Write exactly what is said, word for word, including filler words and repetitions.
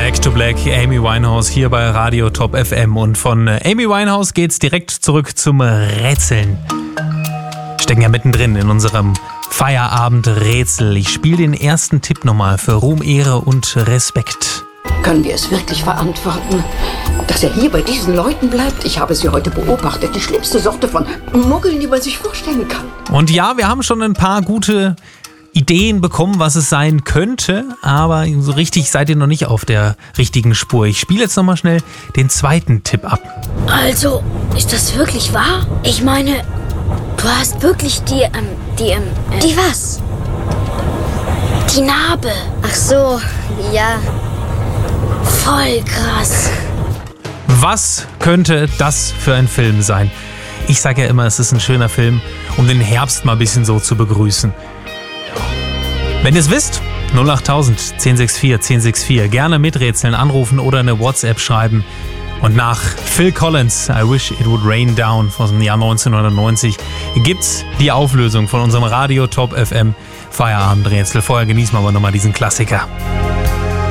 Back to Black, Amy Winehouse hier bei Radio Top F M. Und von Amy Winehouse geht's direkt zurück zum Rätseln. Stecken ja mittendrin in unserem Feierabend-Rätsel. Ich spiele den ersten Tipp nochmal für Ruhm, Ehre und Respekt. Können wir es wirklich verantworten, dass er hier bei diesen Leuten bleibt? Ich habe sie heute beobachtet. Die schlimmste Sorte von Muggeln, die man sich vorstellen kann. Und ja, wir haben schon ein paar gute Ideen bekommen, was es sein könnte, aber so richtig seid ihr noch nicht auf der richtigen Spur. Ich spiele jetzt nochmal schnell den zweiten Tipp ab. Also, ist das wirklich wahr? Ich meine, du hast wirklich die, ähm, die, ähm, äh, die was? Die Narbe. Ach so, ja. Voll krass. Was könnte das für ein Film sein? Ich sage ja immer, es ist ein schöner Film, um den Herbst mal ein bisschen so zu begrüßen. Wenn ihr es wisst, null acht tausend, zehn sechs vier, zehn sechs vier. Gerne miträtseln, anrufen oder eine WhatsApp schreiben. Und nach Phil Collins, I Wish It Would Rain Down aus dem Jahr neunzehnhundertneunzig, gibt's die Auflösung von unserem Radio Top F M Feierabendrätsel. Vorher genießen wir aber nochmal diesen Klassiker.